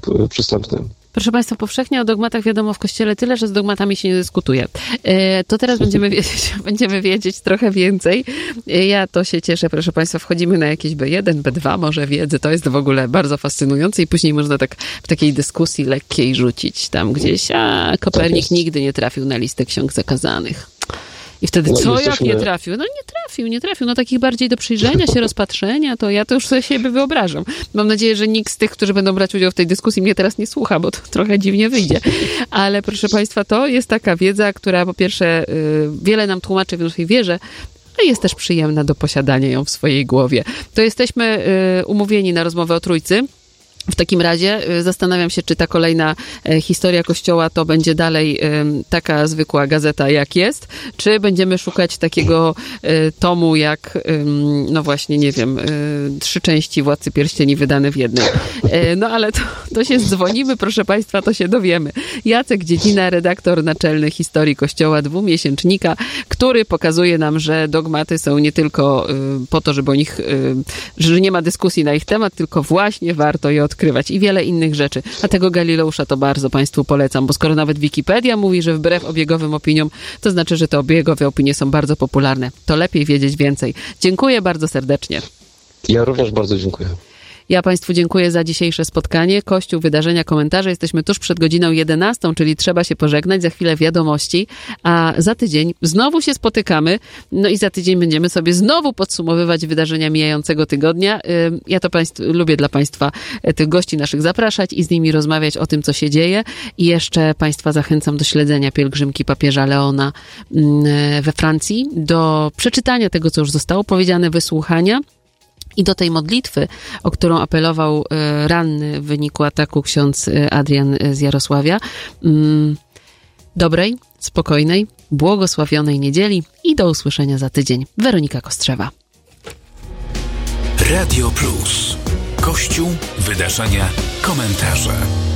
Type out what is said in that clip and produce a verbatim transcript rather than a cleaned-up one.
przystępny. Proszę Państwa, powszechnie o dogmatach wiadomo w Kościele tyle, że z dogmatami się nie dyskutuje. To teraz będziemy wiedzieć, będziemy wiedzieć trochę więcej. Ja to się cieszę, proszę Państwa, wchodzimy na jakieś B jeden, B dwa może wiedzy, to jest w ogóle bardzo fascynujące i później można tak w takiej dyskusji lekkiej rzucić tam gdzieś, a Kopernik nigdy nie trafił na listę ksiąg zakazanych. I wtedy no, co, jesteśmy... jak nie trafił? No nie trafił, nie trafił. No takich bardziej do przyjrzenia się, rozpatrzenia, to ja to już sobie siebie wyobrażam. Mam nadzieję, że nikt z tych, którzy będą brać udział w tej dyskusji, mnie teraz nie słucha, bo to trochę dziwnie wyjdzie. Ale proszę Państwa, to jest taka wiedza, która po pierwsze yy, wiele nam tłumaczy w naszej wierze, a jest też przyjemna do posiadania ją w swojej głowie. To jesteśmy yy, umówieni na rozmowę o Trójcy. W takim razie zastanawiam się, czy ta kolejna historia Kościoła to będzie dalej taka zwykła gazeta jak jest, czy będziemy szukać takiego tomu jak, no właśnie, nie wiem, trzy części Władcy Pierścieni wydane w jednej. No ale to, to się dzwonimy, proszę Państwa, to się dowiemy. Jacek Dziedzina, redaktor naczelny Historii Kościoła, dwumiesięcznika, który pokazuje nam, że dogmaty są nie tylko po to, żeby o nich, że nie ma dyskusji na ich temat, tylko właśnie warto je odkrywać. Odkrywać i wiele innych rzeczy. A tego Galileusza to bardzo Państwu polecam, bo skoro nawet Wikipedia mówi, że wbrew obiegowym opiniom, to znaczy, że te obiegowe opinie są bardzo popularne. To lepiej wiedzieć więcej. Dziękuję bardzo serdecznie. Ja również bardzo dziękuję. Ja Państwu dziękuję za dzisiejsze spotkanie. Kościół, wydarzenia, komentarze. Jesteśmy tuż przed godziną jedenastą, czyli trzeba się pożegnać. Za chwilę wiadomości, a za tydzień znowu się spotykamy. No i za tydzień będziemy sobie znowu podsumowywać wydarzenia mijającego tygodnia. Ja to państw, lubię dla Państwa tych gości naszych zapraszać i z nimi rozmawiać o tym, co się dzieje. I jeszcze Państwa zachęcam do śledzenia pielgrzymki papieża Leona we Francji, do przeczytania tego, co już zostało powiedziane, wysłuchania. I do tej modlitwy, o którą apelował ranny w wyniku ataku ksiądz Adrian z Jarosławia. Dobrej, spokojnej, błogosławionej niedzieli i do usłyszenia za tydzień. Weronika Kostrzewa. Radio Plus. Kościół, wydarzenia, komentarze.